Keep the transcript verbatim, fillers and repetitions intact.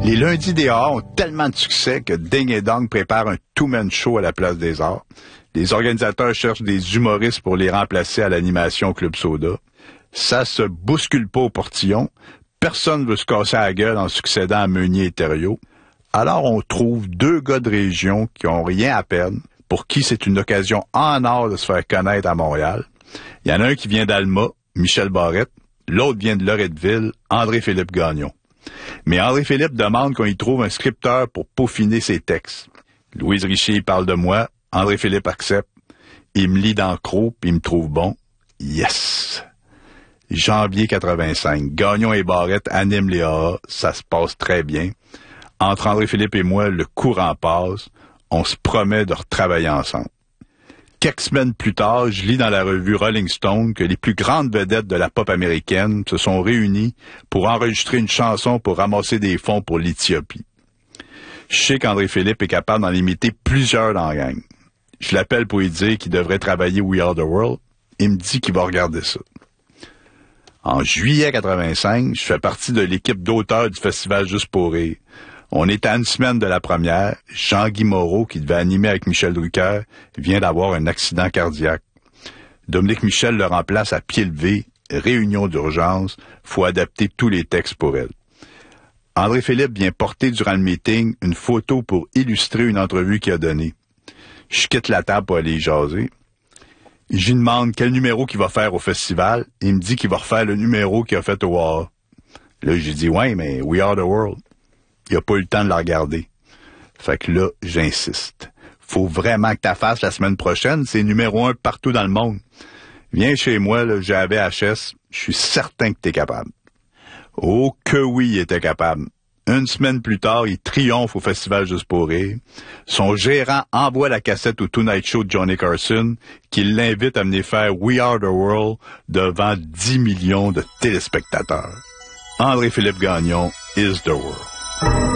Les lundis des arts ont tellement de succès que Ding et Dong prépare un two-man show à la Place des Arts. Les organisateurs cherchent des humoristes pour les remplacer à l'animation Club Soda. Ça se bouscule pas au portillon. Personne veut se casser la gueule en succédant à Meunier et Thériault. Alors on trouve deux gars de région qui ont rien à perdre, pour qui c'est une occasion en or de se faire connaître à Montréal. Il y en a un qui vient d'Alma, Michel Barrette. L'autre vient de Loretteville, André-Philippe Gagnon. Mais André-Philippe demande qu'on y trouve un scripteur pour peaufiner ses textes. Louise Richer parle de moi, André-Philippe accepte. Il me lit dans le croc, puis il me trouve bon. Yes! Janvier quatre-vingt-cinq, Gagnon et Barrette animent les A A, ça se passe très bien. Entre André-Philippe et moi, le courant passe, on se promet de retravailler ensemble. Quelques semaines plus tard, je lis dans la revue Rolling Stone que les plus grandes vedettes de la pop américaine se sont réunies pour enregistrer une chanson pour ramasser des fonds pour l'Éthiopie. Je sais qu'André-Philippe est capable d'en imiter plusieurs dans la gang. Je l'appelle pour lui dire qu'il devrait travailler We Are the World. Il me dit qu'il va regarder ça. En juillet quatre-vingt-cinq, je fais partie de l'équipe d'auteurs du Festival Juste pour rire. On est à une semaine de la première. Jean-Guy Moreau, qui devait animer avec Michel Drucker, vient d'avoir un accident cardiaque. Dominique Michel le remplace à pied levé. Réunion d'urgence. Faut adapter tous les textes pour elle. André-Philippe vient porter durant le meeting une photo pour illustrer une entrevue qu'il a donnée. Je quitte la table pour aller jaser. Je lui demande quel numéro qu'il va faire au festival. Il me dit qu'il va refaire le numéro qu'il a fait au A A. Là, j'ai dit, ouais, mais We Are the World. Il a pas eu le temps de la regarder. Fait que là, j'insiste. Faut vraiment que tu la fasses la semaine prochaine. C'est numéro un partout dans le monde. Viens chez moi, là, j'ai la V H S. Je suis certain que t'es capable. Oh que oui, il était capable. Une semaine plus tard, il triomphe au Festival Juste pour rire. Son gérant envoie la cassette au Tonight Show de Johnny Carson, qui l'invite à venir faire We Are the World devant dix millions de téléspectateurs. André-Philippe Gagnon is the world.